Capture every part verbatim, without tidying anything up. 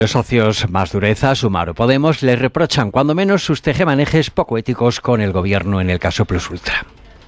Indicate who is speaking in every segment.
Speaker 1: Los socios más dureza, Sumar o Podemos, le reprochan cuando menos sus tejemanejes poco éticos con el gobierno en el caso Plus Ultra.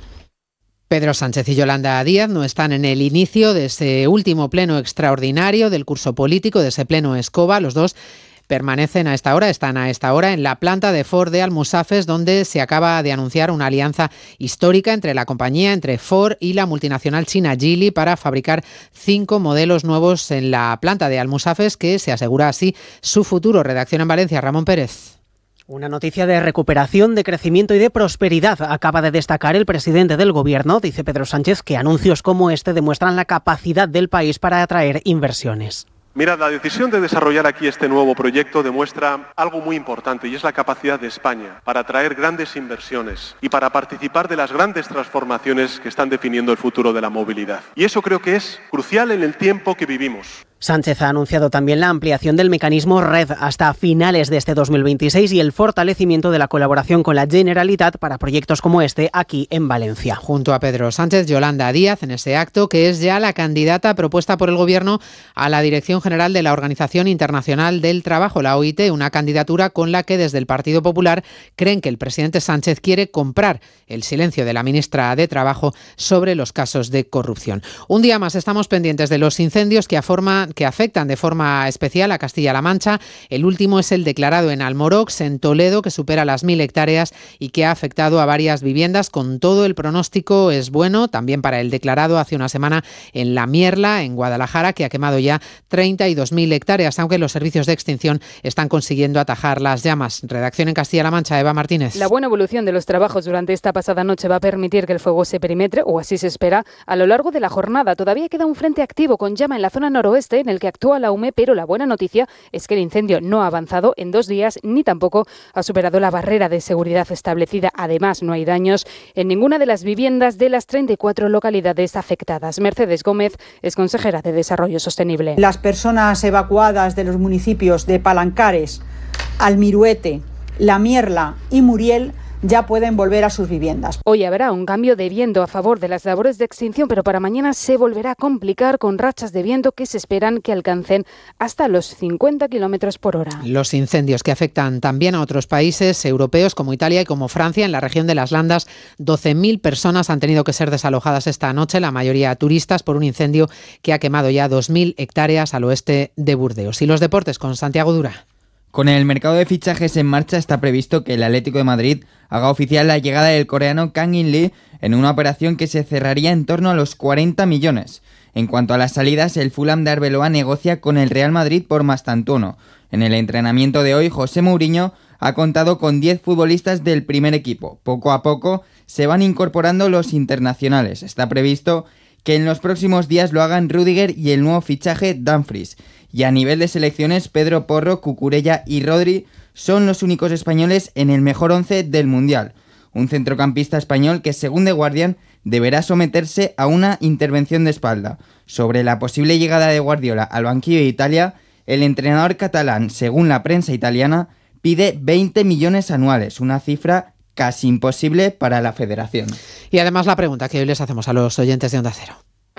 Speaker 2: Pedro Sánchez y Yolanda Díaz no están en el inicio de ese último pleno extraordinario del curso político, de ese pleno escoba. Los dos permanecen a esta hora, están a esta hora en la planta de Ford de Almusafes, donde se acaba de anunciar una alianza histórica entre la compañía, entre Ford y la multinacional china Geely para fabricar cinco modelos nuevos en la planta de Almusafes, que se asegura así su futuro. Redacción en Valencia, Ramón Pérez.
Speaker 3: Una noticia de recuperación, de crecimiento y de prosperidad acaba de destacar el presidente del Gobierno. Dice Pedro Sánchez que anuncios como este demuestran la capacidad del país para atraer inversiones.
Speaker 4: Mirad, la decisión de desarrollar aquí este nuevo proyecto demuestra algo muy importante y es la capacidad de España para atraer grandes inversiones y para participar de las grandes transformaciones que están definiendo el futuro de la movilidad. Y eso creo que es crucial en el tiempo que vivimos.
Speaker 3: Sánchez ha anunciado también la ampliación del mecanismo RED hasta finales de este dos mil veintiséis y el fortalecimiento de la colaboración con la Generalitat para proyectos como este aquí en Valencia.
Speaker 2: Junto a Pedro Sánchez, Yolanda Díaz en ese acto, que es ya la candidata propuesta por el Gobierno a la Dirección General de la Organización Internacional del Trabajo, la O I T, una candidatura con la que desde el Partido Popular creen que el presidente Sánchez quiere comprar el silencio de la ministra de Trabajo sobre los casos de corrupción. Un día más estamos pendientes de los incendios que, forma, que afectan de forma especial a Castilla-La Mancha. El último es el declarado en Almorox, en Toledo, que supera las mil hectáreas y que ha afectado a varias viviendas. Con todo, el pronóstico es bueno, también para el declarado hace una semana en La Mierla, en Guadalajara, que ha quemado ya treinta y dos mil hectáreas, aunque los servicios de extinción están consiguiendo atajar las llamas. Redacción en Castilla-La Mancha, Eva Martínez.
Speaker 5: La buena evolución de los trabajos durante esta pasada noche va a permitir que el fuego se perimetre, o así se espera, a lo largo de la jornada. Todavía queda un frente activo con llama en la zona noroeste, en el que actúa la U M E, pero la buena noticia es que el incendio no ha avanzado en dos días ni tampoco ha superado la barrera de seguridad establecida. Además, no hay daños en ninguna de las viviendas de las treinta y cuatro localidades afectadas. Mercedes Gómez es consejera de Desarrollo Sostenible.
Speaker 6: Las personas evacuadas de los municipios de Palancares, Almiruete, La Mierla y Muriel ya pueden volver a sus viviendas.
Speaker 5: Hoy habrá un cambio de viento a favor de las labores de extinción, pero para mañana se volverá a complicar con rachas de viento que se esperan que alcancen hasta los cincuenta kilómetros por hora.
Speaker 2: Los incendios que afectan también a otros países europeos como Italia y como Francia. En la región de las Landas, doce mil personas han tenido que ser desalojadas esta noche, la mayoría turistas, por un incendio que ha quemado ya dos mil hectáreas al oeste de Burdeos. Y los deportes con Santiago Dura.
Speaker 7: Con el mercado de fichajes en marcha, está previsto que el Atlético de Madrid haga oficial la llegada del coreano Kang In Lee en una operación que se cerraría en torno a los cuarenta millones. En cuanto a las salidas, el Fulham de Arbeloa negocia con el Real Madrid por Mastantuono. En el entrenamiento de hoy, José Mourinho ha contado con diez futbolistas del primer equipo. Poco a poco se van incorporando los internacionales. Está previsto que en los próximos días lo hagan Rüdiger y el nuevo fichaje Dumfries. Y a nivel de selecciones, Pedro Porro, Cucurella y Rodri son los únicos españoles en el mejor once del Mundial. Un centrocampista español que, según The Guardian, deberá someterse a una intervención de espalda. Sobre la posible llegada de Guardiola al banquillo de Italia, el entrenador catalán, según la prensa italiana, pide veinte millones anuales, una cifra casi imposible para la federación.
Speaker 2: Y además la pregunta que hoy les hacemos a los oyentes de Onda Cero.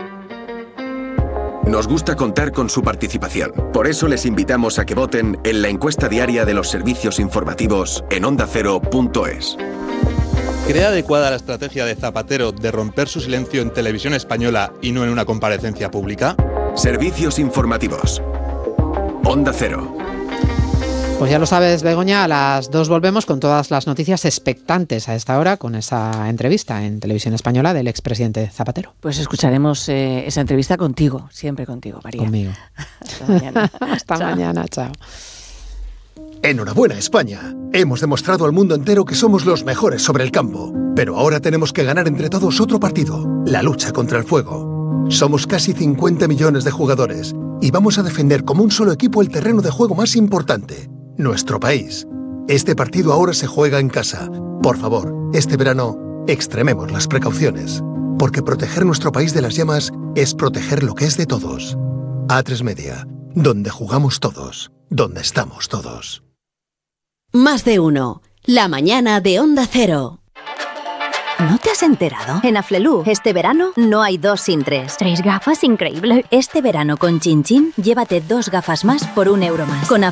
Speaker 8: Nos gusta contar con su participación. Por eso les invitamos a que voten en la encuesta diaria de los servicios informativos en onda cero punto es.
Speaker 9: ¿Cree adecuada la estrategia de Zapatero de romper su silencio en televisión española y no en una comparecencia pública?
Speaker 8: Servicios informativos. Onda Cero.
Speaker 2: Pues ya lo sabes, Begoña, a las dos volvemos con todas las noticias expectantes a esta hora con esa entrevista en Televisión Española del expresidente Zapatero.
Speaker 10: Pues escucharemos eh, esa entrevista contigo, siempre contigo, María.
Speaker 2: Conmigo.
Speaker 10: Hasta mañana.
Speaker 2: Hasta chao. mañana, chao.
Speaker 11: Enhorabuena, España. Hemos demostrado al mundo entero que somos los mejores sobre el campo. Pero ahora tenemos que ganar entre todos otro partido, la lucha contra el fuego. Somos casi cincuenta millones de jugadores y vamos a defender como un solo equipo el terreno de juego más importante, nuestro país. Este partido ahora se juega en casa. Por favor, este verano, extrememos las precauciones. Porque proteger nuestro país de las llamas es proteger lo que es de todos. A tres Media, donde jugamos todos, donde estamos todos.
Speaker 12: Más de uno. La mañana de Onda Cero.
Speaker 13: ¿No te has enterado? En Aflelu, este verano, no hay dos sin tres.
Speaker 14: Tres gafas, increíble.
Speaker 13: Este verano con Chin Chin, llévate dos gafas más por un euro más. Con